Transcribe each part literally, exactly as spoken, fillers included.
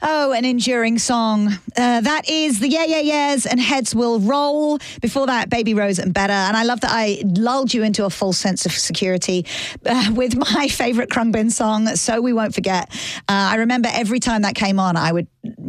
Oh, an enduring song. Uh, that is the Yeah, Yeah, Yeahs and Heads Will Roll. Before that, Baby Rose and Better. And I love that I lulled you into a false sense of security uh, with my favourite Krungbin song, So We Won't Forget. Uh, I remember every time that came on, I would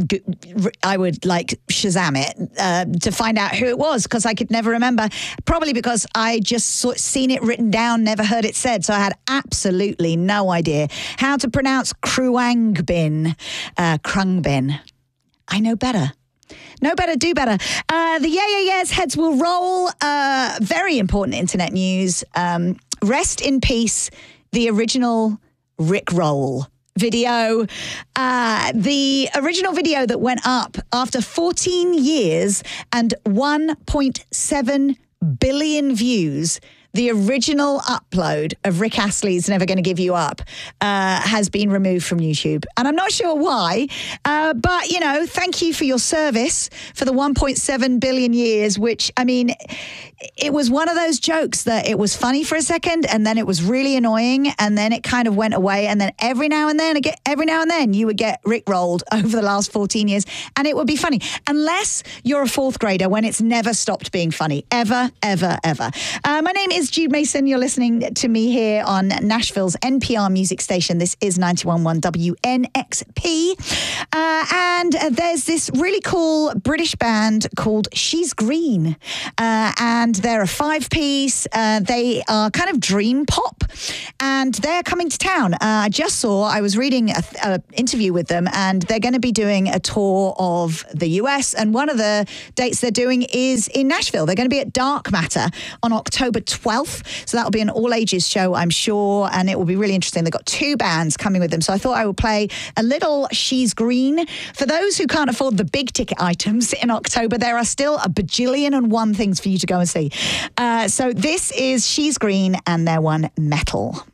I would like Shazam it uh, to find out who it was, because I could never remember. Probably because I just saw, seen it written down, never heard it said. So I had absolutely no idea how to pronounce Krungbin. Uh, Krungbin. I know better. Know better, do better. Uh, the Yeah, Yeah, Yeahs Heads Will Roll. Uh, very important internet news. Um, rest in peace, the original Rick Roll video. Uh, the original video that went up after fourteen years and one point seven billion views. The original upload of Rick Astley's Never Gonna Give You Up uh, has been removed from YouTube. And I'm not sure why, uh, but, you know, thank you for your service for the one point seven billion years, which, I mean, it was one of those jokes that it was funny for a second and then it was really annoying and then it kind of went away. And then every now and then, every now and then you would get Rick rolled over the last fourteen years and it would be funny. Unless you're a fourth grader, when it's never stopped being funny. Ever, ever, ever. Uh, my name is Jude Mason. You're listening to me here on Nashville's N P R music station. This is ninety-one point one W N X P. Uh, and uh, there's this really cool British band called She's Green. Uh, and they're a five-piece. Uh, they are kind of dream pop. And they're coming to town. Uh, I just saw, I was reading an interview with them, and they're going to be doing a tour of the U S. And one of the dates they're doing is in Nashville. They're going to be at Dark Matter on October twelfth. So that'll be an all-ages show, I'm sure, and it will be really interesting. They've got two bands coming with them. So I thought I would play a little She's Green. For those who can't afford the big-ticket items in October, there are still a bajillion and one things for you to go and see. Uh, so this is She's Green and their one, Metal.